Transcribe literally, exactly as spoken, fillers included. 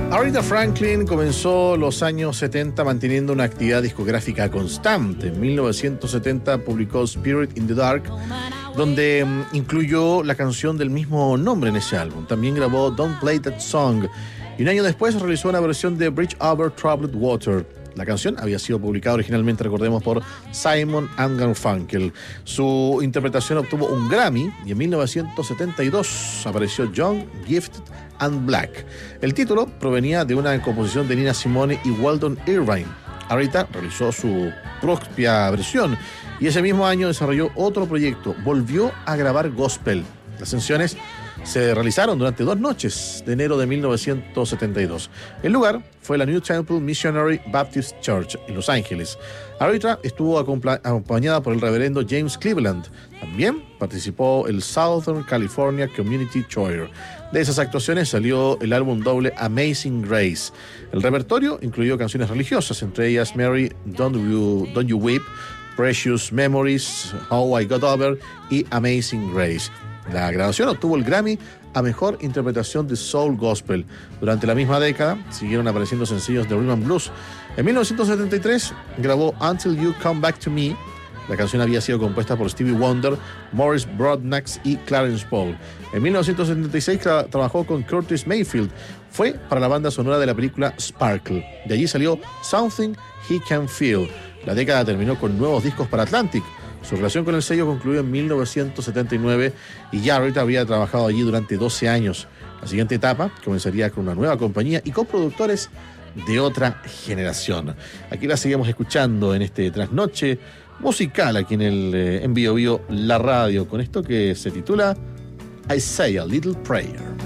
Aretha Franklin comenzó los años setenta manteniendo una actividad discográfica constante. En mil novecientos setenta publicó Spirit in the Dark, donde um, incluyó la canción del mismo nombre en ese álbum. También grabó Don't Play That Song. Y un año después realizó una versión de Bridge Over Troubled Water. La canción había sido publicada originalmente, recordemos, por Simon and Garfunkel. Su interpretación obtuvo un Grammy y en mil novecientos setenta y dos apareció Young, Gifted and Black. El título provenía de una composición de Nina Simone y Weldon Irvine. Aretha realizó su propia versión y ese mismo año desarrolló otro proyecto. Volvió a grabar gospel. Las sesiones se realizaron durante dos noches de enero de mil novecientos setenta y dos. El lugar fue la New Temple Missionary Baptist Church en Los Ángeles. Aretha estuvo acompañada por el reverendo James Cleveland. También participó el Southern California Community Choir. De esas actuaciones salió el álbum doble Amazing Grace. El repertorio incluyó canciones religiosas, entre ellas Mary, Don't You, Don't You Weep, Precious Memories, How I Got Over y Amazing Grace. La grabación obtuvo el Grammy a Mejor Interpretación de Soul Gospel. Durante la misma década siguieron apareciendo sencillos de Rhythm and Blues. En mil novecientos setenta y tres grabó Until You Come Back to Me. La canción había sido compuesta por Stevie Wonder, Morris Broadnax y Clarence Paul. En mil novecientos setenta y seis tra- trabajó con Curtis Mayfield. Fue para la banda sonora de la película Sparkle. De allí salió Something He Can Feel. La década terminó con nuevos discos para Atlantic. Su relación con el sello concluyó en mil novecientos setenta y nueve y ya Aretha había trabajado allí durante doce años. La siguiente etapa comenzaría con una nueva compañía y con productores de otra generación. Aquí la seguimos escuchando en este trasnoche musical aquí en el eh, en Bio Bio La Radio, con esto que se titula I Say a Little Prayer.